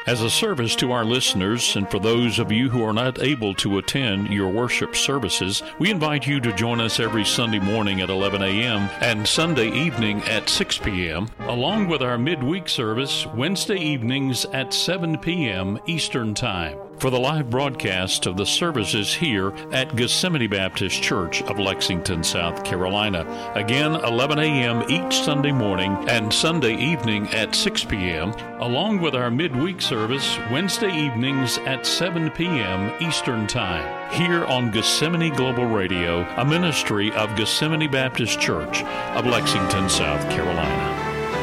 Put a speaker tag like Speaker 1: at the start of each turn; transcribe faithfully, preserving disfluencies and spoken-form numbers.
Speaker 1: As a service to our listeners, and for those of you who are not able to attend your worship services, we invite you to join us every Sunday morning at eleven a.m. and Sunday evening at six p.m., along with our midweek service Wednesday evenings at seven p.m. Eastern Time, for the live broadcast of the services here at Gethsemane Baptist Church of Lexington, South Carolina. Again, eleven a.m. each Sunday morning and Sunday evening at six p.m., along with our midweek service Wednesday evenings at seven p.m. Eastern Time, here on Gethsemane Global Radio, a ministry of Gethsemane Baptist Church of Lexington, South Carolina.